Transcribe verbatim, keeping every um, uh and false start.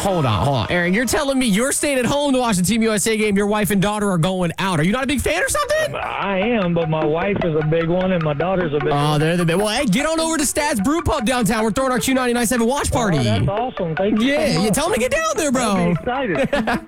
hold on, hold on. Aaron, you're telling me you're staying at home to watch the Team U S A game. Your wife and daughter are going out. Are you not a big fan or something? I am, but my wife is a big one, and my daughter's a big Oh, one. they're the big. Well, hey, get on over to Stats Brew Pub downtown. We're throwing our Q ninety-nine point seven watch party. Oh, that's awesome. Thank you Yeah, so much. you tell them to get down there, bro. I'm excited.